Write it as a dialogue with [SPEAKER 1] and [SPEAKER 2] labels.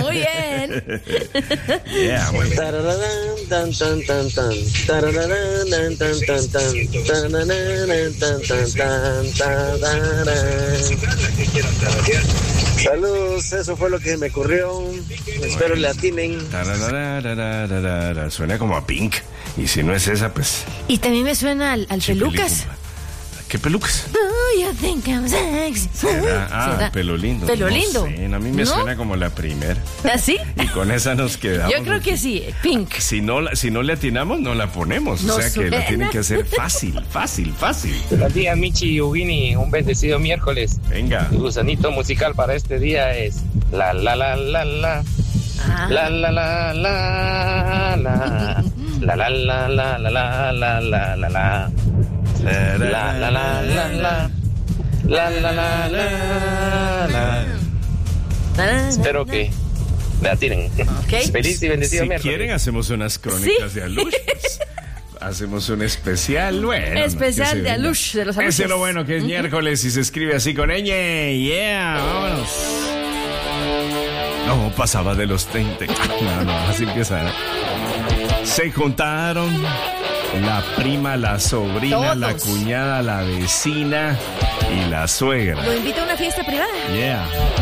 [SPEAKER 1] Muy bien.
[SPEAKER 2] Yeah, muy bien.
[SPEAKER 3] Saludos, eso fue lo que me ocurrió. Espero le atinen.
[SPEAKER 2] Suena como a Pink. Y si no es esa, pues...
[SPEAKER 1] Y también me suena al Pelucas.
[SPEAKER 2] Película. ¿Qué Pelucas?
[SPEAKER 1] Oh, you think I'm sexy.
[SPEAKER 2] ¿Será? Pelo Lindo.
[SPEAKER 1] Pelo
[SPEAKER 2] No
[SPEAKER 1] Lindo.
[SPEAKER 2] sé, a mí me suena como la primera.
[SPEAKER 1] ¿Así?
[SPEAKER 2] Y con esa nos quedamos.
[SPEAKER 1] Yo creo que sí, Pink.
[SPEAKER 2] Si no le atinamos, no la ponemos.
[SPEAKER 1] No
[SPEAKER 2] o sea que
[SPEAKER 1] suena.
[SPEAKER 2] la tienen que hacer fácil.
[SPEAKER 4] Buenos días, Michi y Ubini. Un bendecido miércoles.
[SPEAKER 2] Venga.
[SPEAKER 4] El gusanito musical para este día es la la la la la. La la la la la. La la la la la la la la la la. La la la la la. La la la la la. Espero que le atinen.
[SPEAKER 1] Okay.
[SPEAKER 4] Feliz y bendecido
[SPEAKER 2] Si
[SPEAKER 4] miércoles.
[SPEAKER 2] quieren, hacemos unas crónicas
[SPEAKER 1] Sí.
[SPEAKER 2] de Alush. Pues. Hacemos un especial, bueno.
[SPEAKER 1] Especial
[SPEAKER 2] que se
[SPEAKER 1] de
[SPEAKER 2] venga.
[SPEAKER 1] Alush, de los
[SPEAKER 2] Ese
[SPEAKER 1] Alushes.
[SPEAKER 2] es lo bueno que es miércoles y se escribe así con ñ. Yeah, vámonos. No, pasaba de los 30. No, así empieza. Se juntaron la prima, la sobrina,
[SPEAKER 1] Todos.
[SPEAKER 2] la cuñada, la vecina y la suegra.
[SPEAKER 1] Lo invito a una fiesta privada.
[SPEAKER 2] Yeah.